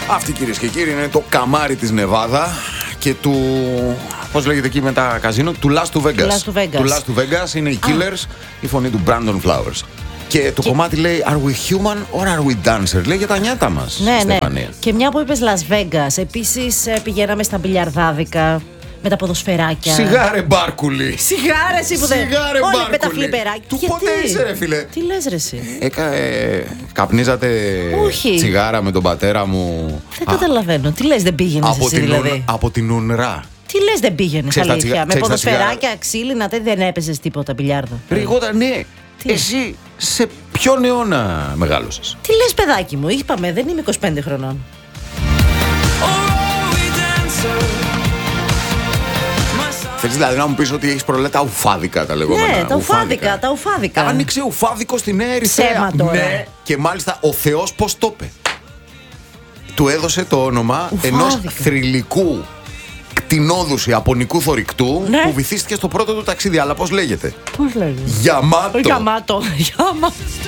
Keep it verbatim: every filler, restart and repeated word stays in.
Αυτή, κυρίες και κύριοι, είναι το καμάρι της Νεβάδα και του. Πώς λέγεται εκεί με τα καζίνο, του Last to Vegas. Last to Vegas. Του Last to Vegas είναι οι Killers, η φωνή του Brandon Flowers. Και το και... κομμάτι λέει Are we human or are we dancer? Λέει για τα νιάτα μας. Ναι, Στεφανία. ναι. Και μια που είπες Las Vegas, επίσης πηγαίναμε στα μπιλιαρδάδικα με τα ποδοσφαιράκια. Σιγάρε μπάρκουλη. Σιγάρε εσύ που δεν. Σιγάρε Όλοι μπάρκουλη. με τα φλιπεράκια. Του Γιατί? πότε είσαι, ρε φίλε? Τι λες, ρε εσύ? Έκα, ε, καπνίζατε Όχι. τσιγάρα με τον πατέρα μου. Δεν καταλαβαίνω. Τι λες, δεν πήγαινες Από εσύ την, δηλαδή? ουν, από την Ουνρά. Τι λες, δεν πήγαινες, Ξέρεις τα αλήθεια? τσιγα- Με ξέρεις τα ποδοσφαιράκια, ξύλινα, τέτοια, δεν έπαιζες τίποτα μπιλιάρδο. Ριγότα, ναι. Τι? Εσύ σε ποιον αιώνα μεγάλωσες? Τι λες, παιδάκι μου, είπαμε, δεν είμαι είκοσι πέντε χρονών. Θέλεις δηλαδή να μου πεις ότι έχεις προλέ τα ουφάδικα τα λεγόμενα? Ναι, τα ουφάδικα, τα ουφάδικα. Άνοιξε ουφάδικο στη Νέα Ερυθρέα. Ψέμα τώρα. Ναι. Και μάλιστα ο Θεός πώς το είπε? Του έδωσε το όνομα Ουφάδικα. ενός θρυλικού κτηνόδους ιαπωνικού θωρηκτού, Ναι. που βυθίστηκε στο πρώτο του ταξίδι. Αλλά πώς λέγεται? Πώς λέγεται? Γιαμάτο. Γιαμάτο. Γιαμάτο.